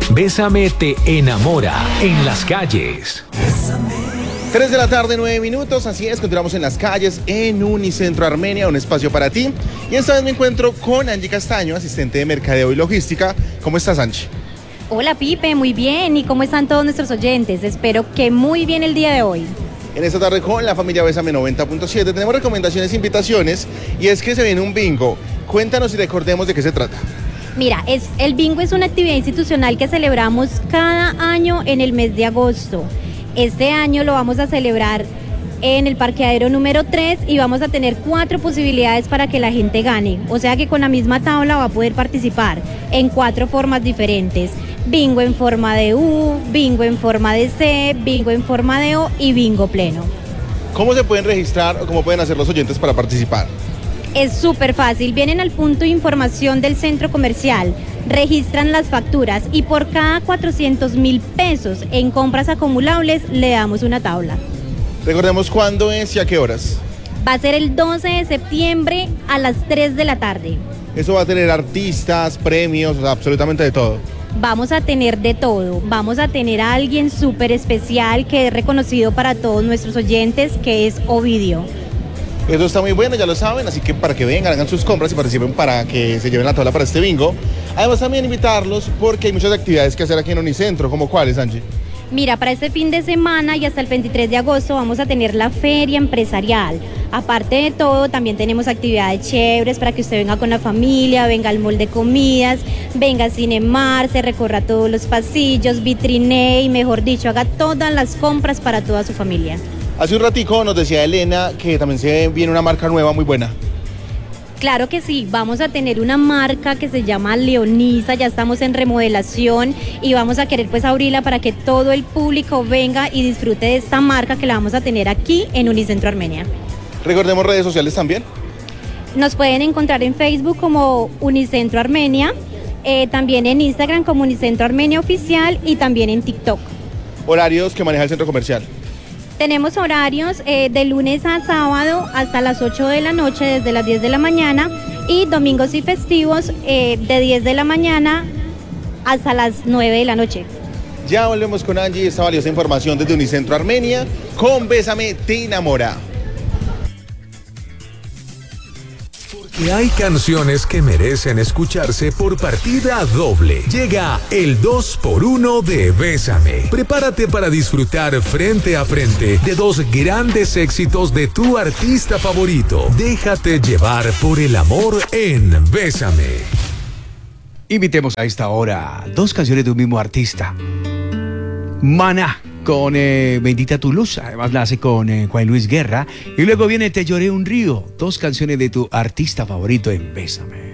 Bésame te enamora en las calles. 3 de la tarde, 9 minutos, así es, continuamos en las calles en Unicentro Armenia, un espacio para ti. Y esta vez me encuentro con Angie Castaño, asistente de mercadeo y logística. ¿Cómo estás, Angie? Hola, Pipe, muy bien. ¿Y cómo están todos nuestros oyentes? Espero que muy bien el día de hoy. En esta tarde con la familia Bésame 90.7 tenemos recomendaciones e invitaciones, y es que se viene un bingo. Cuéntanos y recordemos de qué se trata. Mira, el bingo es una actividad institucional que celebramos cada año en el mes de agosto. Este año lo vamos a celebrar en el parqueadero número 3 y vamos a tener 4 posibilidades para que la gente gane. O sea que con la misma tabla va a poder participar en 4 formas diferentes. Bingo en forma de U, bingo en forma de C, bingo en forma de O y bingo pleno. ¿Cómo se pueden registrar o cómo pueden hacer los oyentes para participar? Es súper fácil, vienen al punto de información del centro comercial, registran las facturas y por cada 400.000 pesos en compras acumulables le damos una tabla. Recordemos cuándo es y a qué horas. Va a ser el 12 de septiembre a las 3 de la tarde. Eso va a tener artistas, premios, o sea, absolutamente de todo. Vamos a tener de todo, vamos a tener a alguien súper especial que es reconocido para todos nuestros oyentes, que es Ovidio. Eso está muy bueno, ya lo saben, así que para que vengan, hagan sus compras y participen para que se lleven la tabla para este bingo. Además también invitarlos porque hay muchas actividades que hacer aquí en Unicentro, ¿como cuáles, Angie? Mira, para este fin de semana y hasta el 23 de agosto vamos a tener la feria empresarial. Aparte de todo, también tenemos actividades chéveres para que usted venga con la familia, venga al mall de comidas, venga a Cinemar, se recorra todos los pasillos, vitrinee y mejor dicho, haga todas las compras para toda su familia. Hace un ratico nos decía Elena que también se viene una marca nueva muy buena. Claro que sí, vamos a tener una marca que se llama Leonisa, ya estamos en remodelación y vamos a querer pues abrirla para que todo el público venga y disfrute de esta marca que la vamos a tener aquí en Unicentro Armenia. Recordemos redes sociales también. Nos pueden encontrar en Facebook como Unicentro Armenia, también en Instagram como Unicentro Armenia Oficial y también en TikTok. Horarios que maneja el centro comercial. Tenemos horarios de lunes a sábado hasta las 8 de la noche, desde las 10 de la mañana, y domingos y festivos de 10 de la mañana hasta las 9 de la noche. Ya volvemos con Angie, esta valiosa información desde Unicentro Armenia con Bésame te enamora. Y hay canciones que merecen escucharse por partida doble. Llega el 2x1 de Bésame. Prepárate para disfrutar frente a frente de 2 grandes éxitos de tu artista favorito. Déjate llevar por el amor en Bésame. Invitemos a esta hora 2 canciones de un mismo artista. Maná con Bendita tu luz, además la hace con Juan Luis Guerra, y luego viene Te lloré un río, 2 canciones de tu artista favorito en Bésame.